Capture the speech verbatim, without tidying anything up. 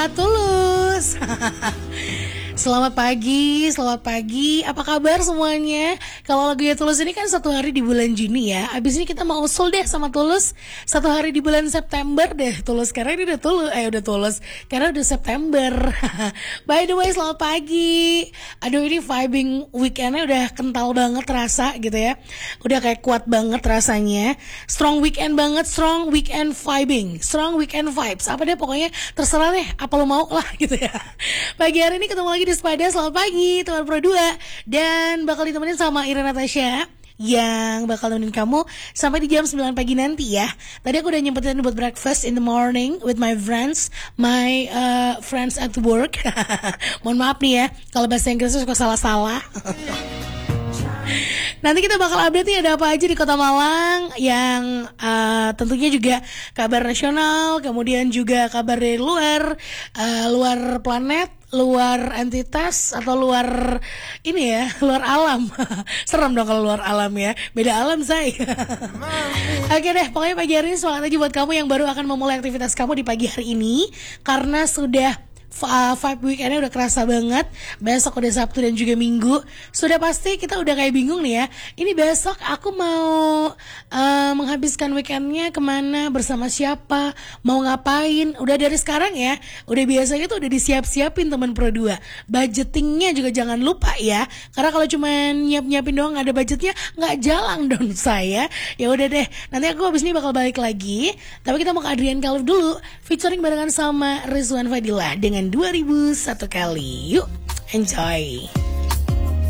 Tulus. Selamat pagi, selamat pagi. Apa kabar semuanya? Kalau lagunya Tulus ini kan satu hari di bulan Juni ya. Abis ini kita mau usul deh sama Tulus satu hari di bulan September deh Tulus. Karena ini udah Tulus, eh udah Tulus. Karena udah September. By the way, selamat pagi. Aduh, ini vibing weekendnya udah kental banget rasa gitu ya. Udah kayak kuat banget rasanya. Strong weekend banget, strong weekend vibing, strong weekend vibes. Apa deh pokoknya terserah deh. Apa lo mau lah gitu ya. Pagi hari ini ketemu lagi di Sepada. Selamat pagi teman Pro dua. Dan bakal ditemenin sama Ira Natasha yang bakal nemenin kamu sampai di jam sembilan pagi nanti ya. Tadi aku udah nyempetin buat breakfast in the morning with my friends, my uh, friends at work. Mohon maaf nih ya kalau bahasa Inggrisnya suka salah-salah. Nanti kita bakal update nih ada apa aja di Kota Malang yang uh, tentunya juga kabar nasional, kemudian juga kabar dari luar, uh, luar planet, luar entitas atau luar ini ya, luar alam. Serem dong kalau luar alam ya, beda alam say. Oke deh, pokoknya pagi hari ini semangat aja buat kamu yang baru akan memulai aktivitas kamu di pagi hari ini, karena sudah Uh, vibe weekendnya udah kerasa banget. Besok udah Sabtu dan juga Minggu. Sudah pasti kita udah kayak bingung nih ya. Ini besok aku mau uh, menghabiskan weekendnya kemana, bersama siapa, mau ngapain. Udah dari sekarang ya. Udah biasanya tuh udah disiap-siapin teman Pro dua. Budgetingnya juga jangan lupa ya. Karena kalau cuma nyiap-nyiapin doang gak ada budgetnya, gak jalan dong saya. Ya udah deh, nanti aku habis ini bakal balik lagi. Tapi kita mau ke Adrian Khalif dulu, featuring barengan sama Rizwan Fadilah dengan dua ribu satu kali. Yuk, enjoy.